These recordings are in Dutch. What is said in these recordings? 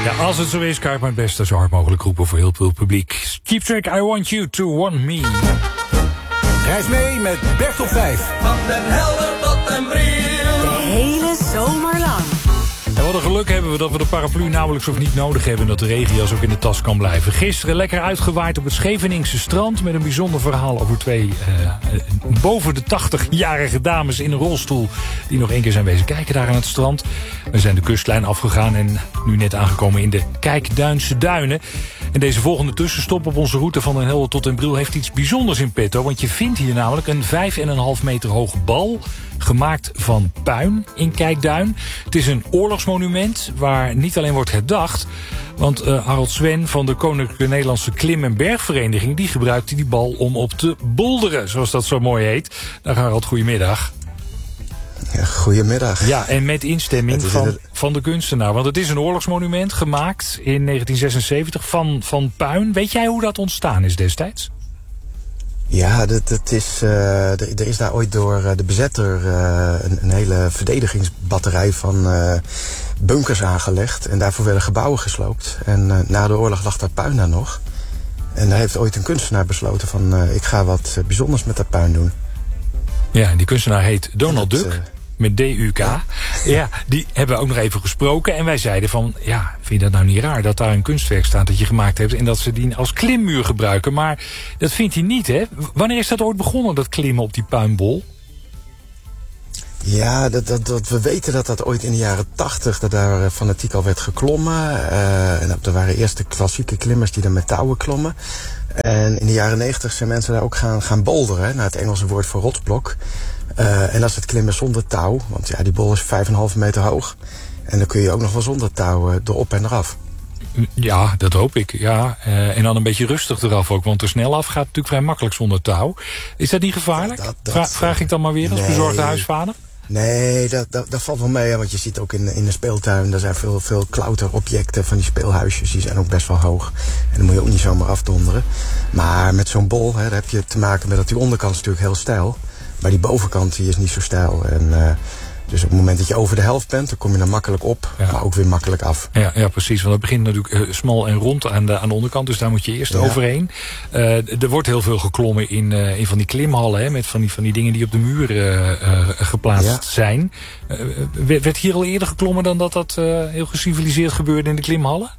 Ja, als het zo is, kan ik mijn best zo hard mogelijk roepen voor heel veel publiek. Keep track, I want you to want me. Reis mee met Bert op 5. Van Den Helder tot Den Briel. De hele zomer lang. En wat een geluk hebben we dat we de paraplu nauwelijks of niet nodig hebben... en dat de regenjas ook in de tas kan blijven. Gisteren lekker uitgewaaid op het Scheveningse strand... met een bijzonder verhaal over twee boven de 80-jarige dames in een rolstoel... die nog één keer zijn wezen kijken daar aan het strand. We zijn de kustlijn afgegaan en nu net aangekomen in de Kijkduinse Duinen. En deze volgende tussenstop op onze route van Den Helder tot Den Briel... heeft iets bijzonders in petto, want je vindt hier namelijk een 5,5 meter hoge bal... gemaakt van puin in Kijkduin. Het is een oorlogsmonument waar niet alleen wordt herdacht... want Harold Swen van de Koninklijke Nederlandse Klim- en Bergvereniging... die gebruikte die bal om op te bolderen, zoals dat zo mooi heet. Dag Harold, goedemiddag. Ja, goedemiddag. Ja, en met instemming van de kunstenaar. Want het is een oorlogsmonument gemaakt in 1976 van puin. Weet jij hoe dat ontstaan is destijds? Ja, er is daar ooit door de bezetter een hele verdedigingsbatterij van bunkers aangelegd. En daarvoor werden gebouwen gesloopt. En na de oorlog lag daar puin daar nog. En daar heeft ooit een kunstenaar besloten van ik ga wat bijzonders met dat puin doen. Ja, en die kunstenaar heet Donald Duck. Met D-U-K. Ja, die hebben we ook nog even gesproken. En wij zeiden van, ja, vind je dat nou niet raar... dat daar een kunstwerk staat dat je gemaakt hebt... en dat ze die als klimmuur gebruiken. Maar dat vindt hij niet, hè? Wanneer is dat ooit begonnen, dat klimmen op die puinbol? Ja, we weten dat ooit in de jaren 80... dat daar fanatiek al werd geklommen. En er waren eerst de klassieke klimmers die dan met touwen klommen. En in de jaren 90 zijn mensen daar ook gaan boulderen... naar het Engelse woord voor rotsblok... en dat is het klimmen zonder touw. Want ja, die bol is 5,5 meter hoog. En dan kun je ook nog wel zonder touw erop en eraf. Ja, dat hoop ik. Ja. En dan een beetje rustig eraf ook. Want er snel af gaat natuurlijk vrij makkelijk zonder touw. Is dat niet gevaarlijk? Vraag ik dan maar weer als bezorgde huisvader? Nee, dat valt wel mee. Want je ziet ook in de speeltuin... er zijn veel klauterobjecten van die speelhuisjes. Die zijn ook best wel hoog. En dan moet je ook niet zomaar afdonderen. Maar met zo'n bol daar heb je te maken met dat die onderkant is natuurlijk heel steil. Maar die bovenkant die is niet zo steil. En dus op het moment dat je over de helft bent... dan kom je er makkelijk op, maar ook weer makkelijk af. Ja, precies. Want het begint natuurlijk smal en rond aan de onderkant. Dus daar moet je eerst overheen. Er wordt heel veel geklommen in van die klimhallen. Hè, met van die dingen die op de muur geplaatst zijn. Werd hier al eerder geklommen dan dat heel geciviliseerd gebeurde in de klimhallen?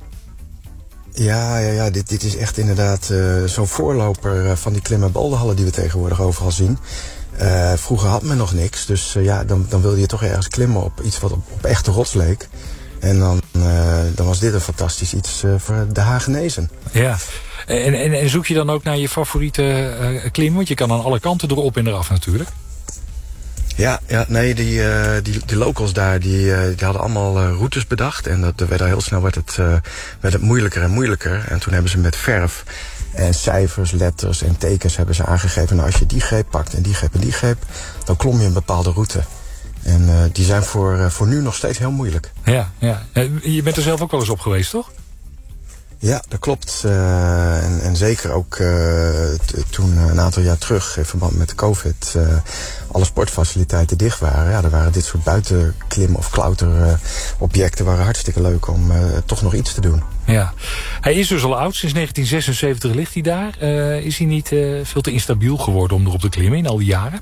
Ja, dit is echt inderdaad zo'n voorloper van die klim- en boulderhallen... die we tegenwoordig overal zien. Vroeger had men nog niks, dus dan wilde je toch ergens klimmen op iets wat op echte rots leek. En dan was dit een fantastisch iets voor de Hagenezen. Ja, en zoek je dan ook naar je favoriete klim? Want je kan aan alle kanten erop en eraf natuurlijk. Ja, nee, die locals daar, die hadden allemaal routes bedacht. En heel snel werd het moeilijker en moeilijker. En toen hebben ze met verf en cijfers, letters en tekens hebben ze aangegeven... nou, als je die greep pakt en die greep en die greep... dan klom je een bepaalde route. En die zijn voor nu nog steeds heel moeilijk. Ja. Je bent er zelf ook wel eens op geweest, toch? Ja, dat klopt. En zeker ook toen een aantal jaar terug... in verband met de COVID... alle sportfaciliteiten dicht waren. Ja, er waren dit soort buitenklim- of klauterobjecten... waren hartstikke leuk om toch nog iets te doen. Ja, hij is dus al oud. Sinds 1976 ligt hij daar. Is hij niet veel te instabiel geworden om erop te klimmen in al die jaren?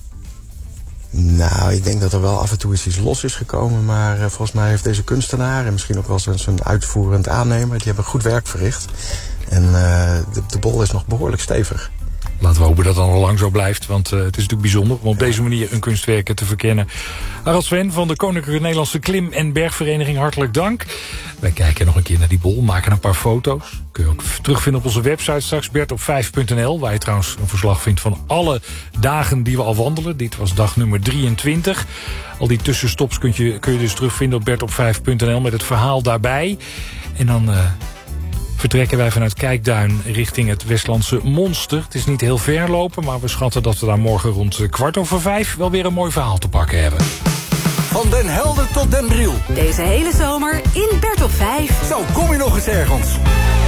Nou, ik denk dat er wel af en toe iets los is gekomen. Maar volgens mij heeft deze kunstenaar... en misschien ook wel zijn uitvoerend aannemer... die hebben goed werk verricht. En de bol is nog behoorlijk stevig. Laten we hopen dat het dan al lang zo blijft. Want het is natuurlijk bijzonder om op deze manier een kunstwerk te verkennen. Harold Swen van de Koninklijke Nederlandse Klim- en Bergvereniging, hartelijk dank. Wij kijken nog een keer naar die bol, maken een paar foto's. Kun je ook terugvinden op onze website straks, bertop5.nl. Waar je trouwens een verslag vindt van alle dagen die we al wandelen. Dit was dag nummer 23. Al die tussenstops kun je dus terugvinden op bertop5.nl met het verhaal daarbij. En dan... vertrekken wij vanuit Kijkduin richting het Westlandse Monster. Het is niet heel ver lopen, maar we schatten dat we daar morgen rond 4:15... wel weer een mooi verhaal te pakken hebben. Van Den Helder tot Den Briel. Deze hele zomer in Bert op 5. Zo, kom je nog eens ergens.